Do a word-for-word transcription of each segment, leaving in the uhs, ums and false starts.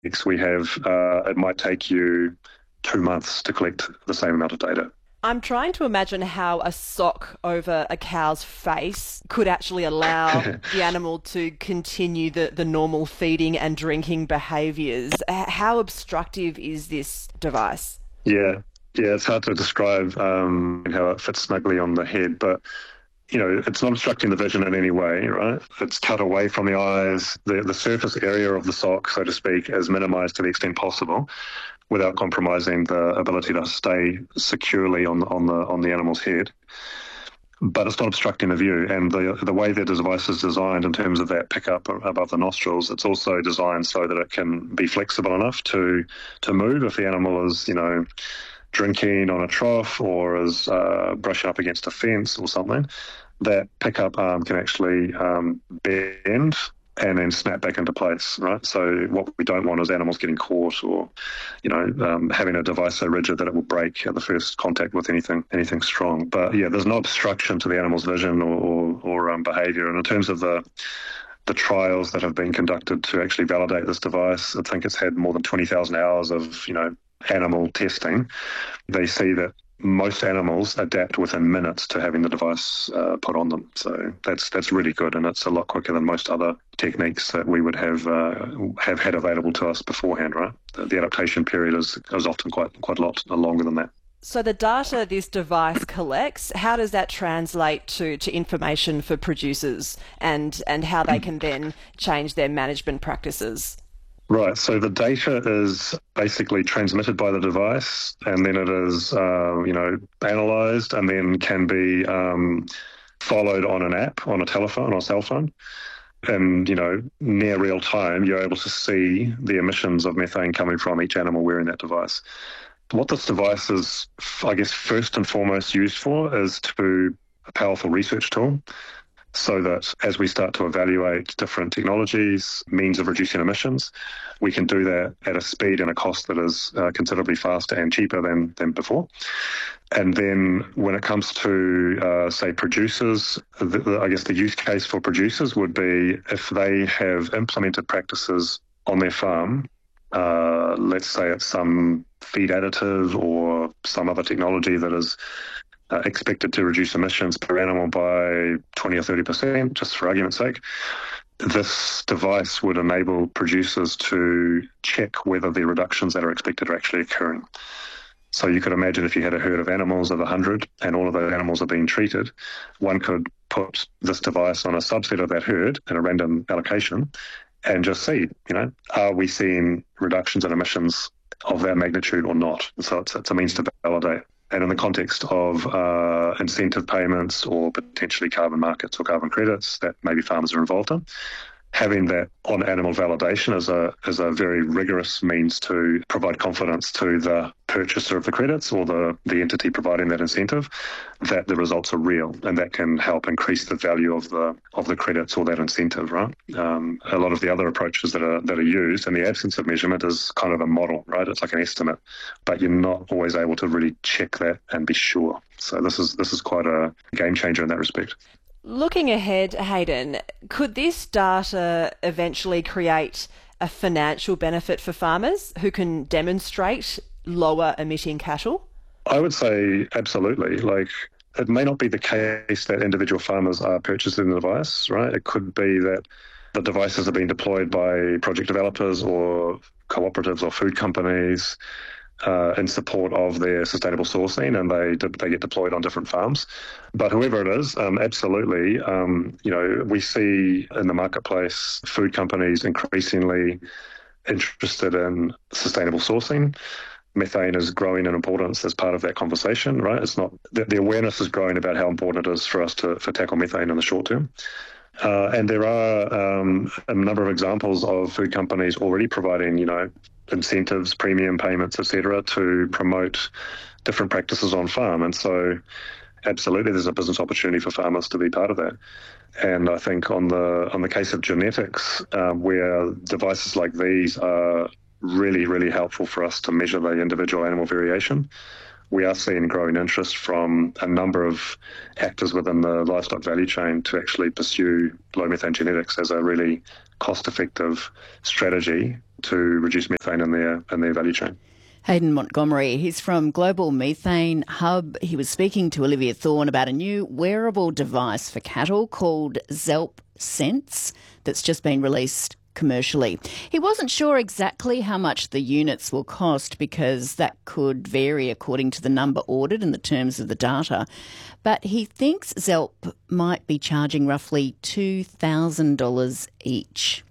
we have, uh, it might take you two months to collect the same amount of data. I'm trying to imagine how a sock over a cow's face could actually allow the animal to continue the, the normal feeding and drinking behaviours. How obstructive is this device? Yeah, yeah, it's hard to describe um, how it fits snugly on the head, but you know, it's not obstructing the vision in any way, right? It's cut away from the eyes. The, the surface area of the sock, so to speak, is minimised to the extent possible without compromising the ability to stay securely on, on the on the animal's head. But it's not obstructing the view. And the the way the device is designed in terms of that pickup above the nostrils, it's also designed so that it can be flexible enough to to move if the animal is, you know, drinking on a trough or is uh, brushing up against a fence or something. That pickup arm can actually um, bend and then snap back into place, right? So what we don't want is animals getting caught or, you know, um, having a device so rigid that it will break at the first contact with anything anything strong. But yeah, there's no obstruction to the animal's vision or, or, or um, behaviour. And in terms of the the trials that have been conducted to actually validate this device, I think it's had more than twenty thousand hours of, you know, animal testing. They see that most animals adapt within minutes to having the device uh, put on them. So that's that's really good, and it's a lot quicker than most other techniques that we would have uh, have had available to us beforehand, right? The, the adaptation period is, is often quite quite a lot longer than that. So the data this device collects, how does that translate to, to information for producers and, and how they can then change their management practices? Right, so the data is basically transmitted by the device, and then it is, uh, you know, analysed, and then can be um, followed on an app, on a telephone, or a cell phone. And, you know, near real time, you're able to see the emissions of methane coming from each animal wearing that device. What this device is, I guess, first and foremost used for is to a powerful research tool, so that as we start to evaluate different technologies, means of reducing emissions, we can do that at a speed and a cost that is uh, considerably faster and cheaper than, than before. And then when it comes to, uh, say, producers, the, the, I guess the use case for producers would be if they have implemented practices on their farm, uh, let's say it's some feed additive or some other technology that is Uh, expected to reduce emissions per animal by twenty or thirty percent, just for argument's sake. This device would enable producers to check whether the reductions that are expected are actually occurring. So you could imagine if you had a herd of animals of one hundred and all of those animals are being treated, one could put this device on a subset of that herd in a random allocation and just see, you know, are we seeing reductions in emissions of that magnitude or not? So it's, it's a means to validate. And in the context of uh, incentive payments or potentially carbon markets or carbon credits that maybe farmers are involved in, having that on-animal validation is a is a very rigorous means to provide confidence to the purchaser of the credits or the, the entity providing that incentive that the results are real, and that can help increase the value of the of the credits or that incentive, right? Um, a lot of the other approaches that are that are used in the absence of measurement is kind of a model, right? It's like an estimate, but you're not always able to really check that and be sure. So this is this is quite a game changer in that respect. Looking ahead, Hayden, could this data eventually create a financial benefit for farmers who can demonstrate lower emitting cattle? I would say absolutely. Like, it may not be the case that individual farmers are purchasing the device, right? It could be that the devices are being deployed by project developers or cooperatives or food companies Uh, in support of their sustainable sourcing, and they they get deployed on different farms. But whoever it is, um, absolutely, um, you know, we see in the marketplace food companies increasingly interested in sustainable sourcing. Methane is growing in importance as part of that conversation, right? It's not the, the awareness is growing about how important it is for us to for tackle methane in the short term. Uh, and there are um, a number of examples of food companies already providing, you know, incentives, premium payments, et cetera, to promote different practices on farm. And so absolutely there's a business opportunity for farmers to be part of that. And I think on the on the case of genetics, um, where devices like these are really, really helpful for us to measure the individual animal variation, we are seeing growing interest from a number of actors within the livestock value chain to actually pursue low methane genetics as a really cost-effective strategy to reduce methane in their in their value chain. Hayden Montgomery, he's from Global Methane Hub. He was speaking to Olivia Thorne about a new wearable device for cattle called Zelp Sense that's just been released commercially. He wasn't sure exactly how much the units will cost because that could vary according to the number ordered and the terms of the data. But he thinks Zelp might be charging roughly two thousand dollars each.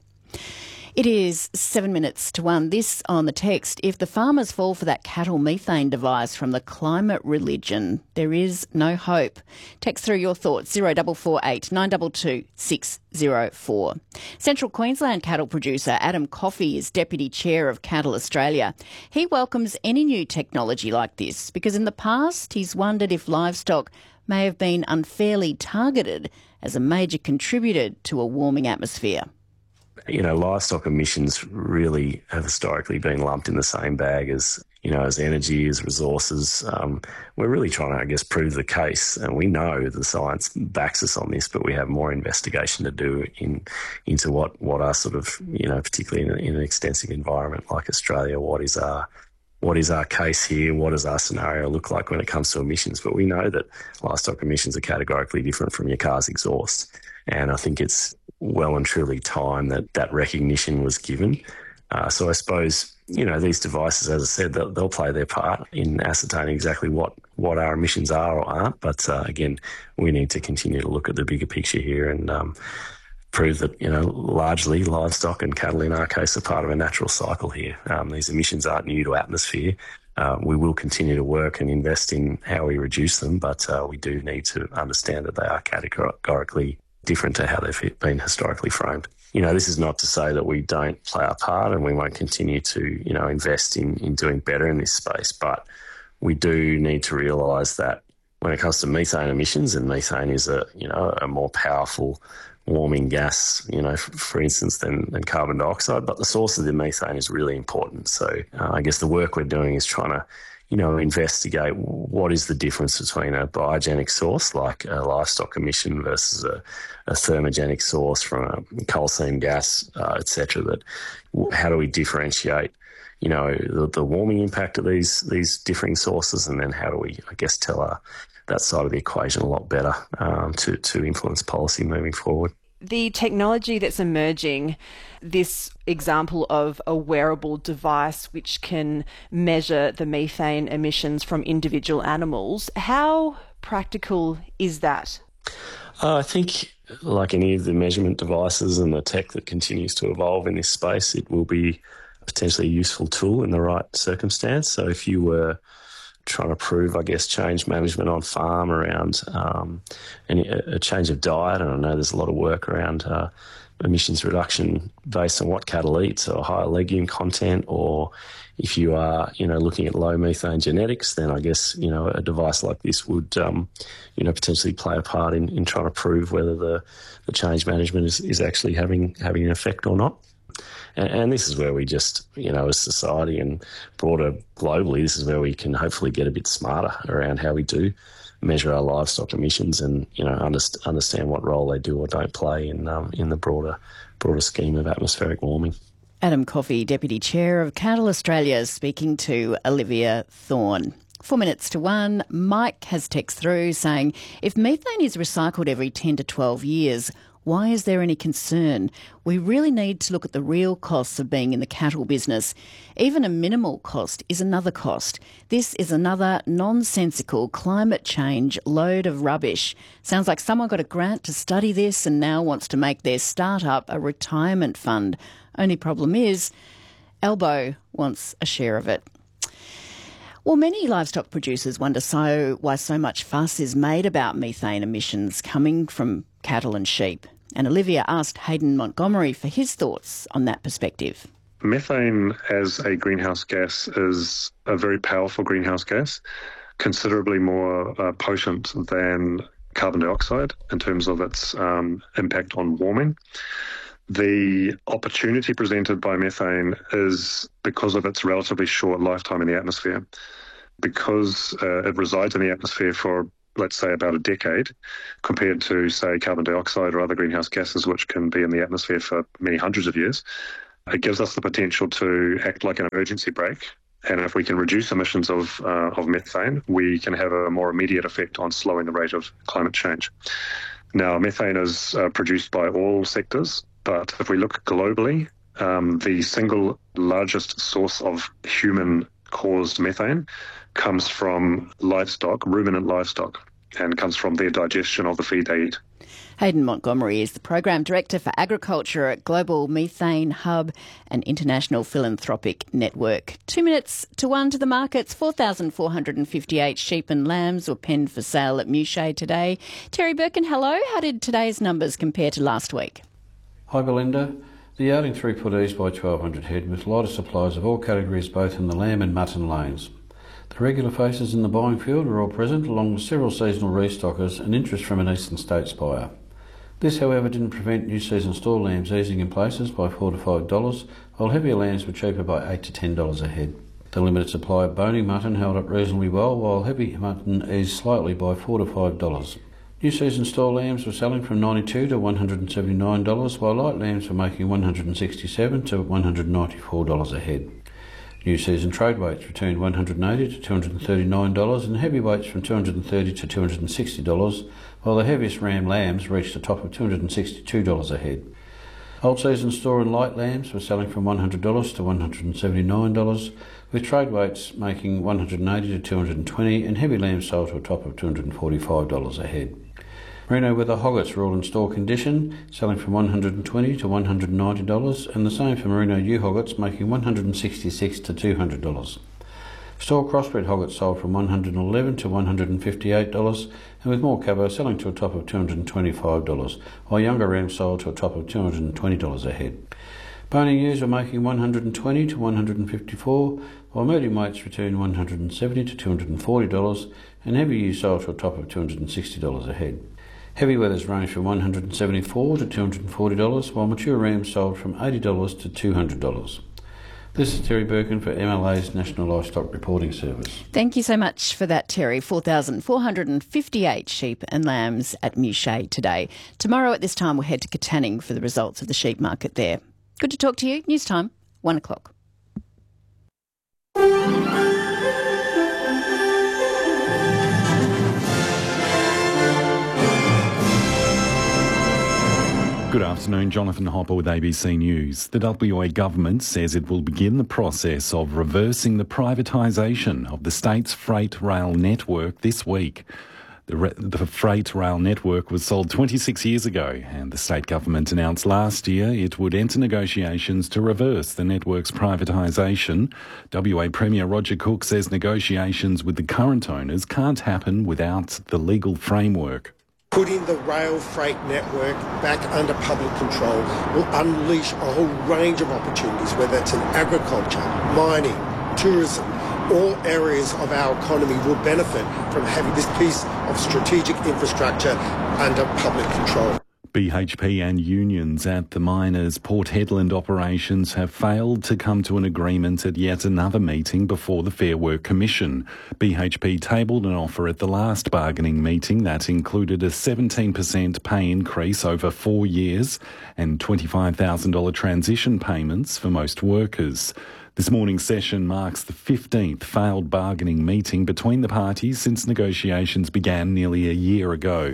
It is seven minutes to one. This on the text. If the farmers fall for that cattle methane device from the climate religion, there is no hope. Text through your thoughts, zero four four eight nine two two six zero four. Central Queensland cattle producer Adam Coffey is Deputy Chair of Cattle Australia. He welcomes any new technology like this because in the past he's wondered if livestock may have been unfairly targeted as a major contributor to a warming atmosphere. You know, livestock emissions really have historically been lumped in the same bag as, you know, as energy, as resources. Um, we're really trying to, I guess, prove the case, and we know the science backs us on this, but we have more investigation to do in into what, what are sort of, you know, particularly in, a, in an extensive environment like Australia, what is our what is our case here? What does our scenario look like when it comes to emissions? But we know that livestock emissions are categorically different from your car's exhaust, and I think it's well and truly time that that recognition was given. Uh, so I suppose, you know, these devices, as I said, they'll, they'll play their part in ascertaining exactly what, what our emissions are or aren't. But uh, again, we need to continue to look at the bigger picture here and um, prove that, you know, largely livestock and cattle in our case are part of a natural cycle here. Um, these emissions aren't new to atmosphere. Uh, we will continue to work and invest in how we reduce them, but uh, we do need to understand that they are categorically different to how they've been historically framed. You know, this is not to say that we don't play our part and we won't continue to, you know, invest in, in doing better in this space, but we do need to realise that when it comes to methane emissions, and methane is a, you know, a more powerful warming gas, you know, for, for instance, than, than carbon dioxide, but the source of the methane is really important. So uh, I guess the work we're doing is trying to, you know, investigate what is the difference between a biogenic source like a livestock emission versus a, a thermogenic source from a coal seam gas, uh, et cetera. That how do we differentiate, you know, the, the warming impact of these these differing sources, and then how do we, I guess, tell our, that side of the equation a lot better um, to to influence policy moving forward. The technology that's emerging, this example of a wearable device which can measure the methane emissions from individual animals, how practical is that? Uh, I think, like any of the measurement devices and the tech that continues to evolve in this space, it will be potentially a useful tool in the right circumstance. So if you were trying to prove, I guess, change management on farm around um, any, a change of diet, and I know there's a lot of work around uh, emissions reduction based on what cattle eat, so higher legume content, or if you are, you know, looking at low methane genetics, then I guess, you know, a device like this would, um, you know, potentially play a part in, in trying to prove whether the, the change management is, is actually having having an effect or not. And, and this is where we just, you know, as society and broader globally, this is where we can hopefully get a bit smarter around how we do measure our livestock emissions and, you know, underst- understand what role they do or don't play in um, in the broader broader scheme of atmospheric warming. Adam Coffey, Deputy Chair of Cattle Australia, speaking to Olivia Thorne. Four minutes to one, Mike has text through saying, if methane is recycled every ten to twelve years, why is there any concern? We really need to look at the real costs of being in the cattle business. Even a minimal cost is another cost. This is another nonsensical climate change load of rubbish. Sounds like someone got a grant to study this and now wants to make their startup a retirement fund. Only problem is, Elbow wants a share of it. Well, many livestock producers wonder so why so much fuss is made about methane emissions coming from cattle and sheep. And Olivia asked Hayden Montgomery for his thoughts on that perspective. Methane as a greenhouse gas is a very powerful greenhouse gas, considerably more uh, potent than carbon dioxide in terms of its um, impact on warming. The opportunity presented by methane is because of its relatively short lifetime in the atmosphere. Because uh, it resides in the atmosphere for, let's say, about a decade, compared to, say, carbon dioxide or other greenhouse gases, which can be in the atmosphere for many hundreds of years. it gives us the potential to act like an emergency brake. And if we can reduce emissions of uh, of methane, we can have a more immediate effect on slowing the rate of climate change. Now, methane is uh, produced by all sectors, but if we look globally, um, the single largest source of human-caused methane comes from livestock, ruminant livestock, and comes from their digestion of the feed they eat. Hayden Montgomery is the Program Director for Agriculture at Global Methane Hub, an international philanthropic network. Two minutes to one to the markets. four thousand four hundred fifty-eight sheep and lambs were penned for sale at Muchet today. Terry Birkin, hello. How did today's numbers compare to last week? Hi, Belinda. The yarding throughput eased by twelve hundred head with lighter supplies of all categories both in the lamb and mutton lanes. The regular faces in the buying field were all present, along with several seasonal restockers and interest from an eastern states buyer. This, however, didn't prevent new season store lambs easing in places by four to five dollars, while heavier lambs were cheaper by eight to ten dollars a head. The limited supply of boning mutton held up reasonably well, while heavy mutton eased slightly by four to five dollars. New season store lambs were selling from ninety-two dollars to one hundred seventy-nine dollars, while light lambs were making one hundred sixty-seven dollars to one hundred ninety-four dollars a head. New season trade weights returned one hundred eighty dollars to two hundred thirty-nine dollars and heavy weights from two hundred thirty dollars to two hundred sixty dollars, while the heaviest ram lambs reached a top of two hundred sixty-two dollars a head. Old season store and light lambs were selling from one hundred dollars to one hundred seventy-nine dollars, with trade weights making one hundred eighty dollars to two hundred twenty dollars and heavy lambs sold to a top of two hundred forty-five dollars a head. Merino Weather hoggets were all in store condition, selling from one hundred twenty dollars to one hundred ninety dollars, and the same for Merino ewe hoggets, making one hundred sixty-six dollars to two hundred dollars. Store crossbred hoggets sold from one hundred eleven dollars to one hundred fifty-eight dollars, and with more cover selling to a top of two hundred twenty-five dollars, while younger rams sold to a top of two hundred twenty dollars a head. Boning ewes were making one hundred twenty dollars to one hundred fifty-four dollars, while medium weights returned one hundred seventy dollars to two hundred forty dollars, and heavy ewes sold to a top of two hundred sixty dollars a head. Heavy weathers range from one hundred seventy-four dollars to two hundred forty dollars, while mature rams sold from eighty dollars to two hundred dollars. This is Terry Birkin for M L A's National Livestock Reporting Service. Thank you so much for that, Terry. four thousand four hundred fifty-eight sheep and lambs at Muchet today. Tomorrow at this time we'll head to Katanning for the results of the sheep market there. Good to talk to you. News time, one o'clock. Good afternoon, Jonathan Hopper with A B C News. The W A government says it will begin the process of reversing the privatisation of the state's freight rail network this week. The, re- the freight rail network was sold twenty-six years ago, and the state government announced last year it would enter negotiations to reverse the network's privatisation. W A Premier Roger Cook says negotiations with the current owners can't happen without the legal framework. Putting the rail freight network back under public control will unleash a whole range of opportunities, whether it's in agriculture, mining, tourism. All areas of our economy will benefit from having this piece of strategic infrastructure under public control. B H P and unions at the miners' Port Hedland operations have failed to come to an agreement at yet another meeting before the Fair Work Commission. B H P tabled an offer at the last bargaining meeting that included a seventeen percent pay increase over four years and twenty-five thousand dollars transition payments for most workers. This morning's session marks the fifteenth failed bargaining meeting between the parties since negotiations began nearly a year ago.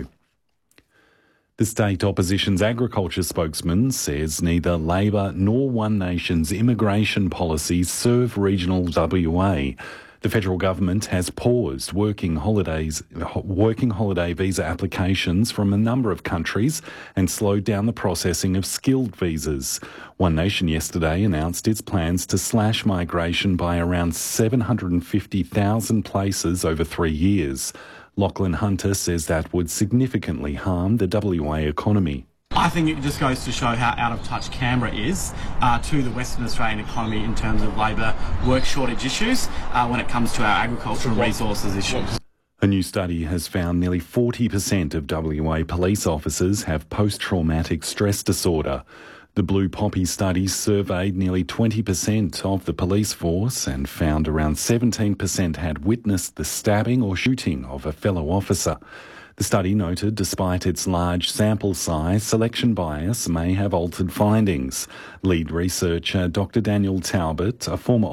The state opposition's agriculture spokesman says neither Labor nor One Nation's immigration policies serve regional W A. The federal government has paused working holidays, working holiday visa applications from a number of countries and slowed down the processing of skilled visas. One Nation yesterday announced its plans to slash migration by around seven hundred fifty thousand places over three years. Lachlan Hunter says that would significantly harm the W A economy. I think it just goes to show how out of touch Canberra is uh, to the Western Australian economy in terms of labour work shortage issues uh, when it comes to our agricultural resources issues. A new study has found nearly forty percent of W A police officers have post-traumatic stress disorder. The Blue Poppy study surveyed nearly twenty percent of the police force and found around seventeen percent had witnessed the stabbing or shooting of a fellow officer. The study noted despite its large sample size, selection bias may have altered findings. Lead researcher Doctor Daniel Talbot, a former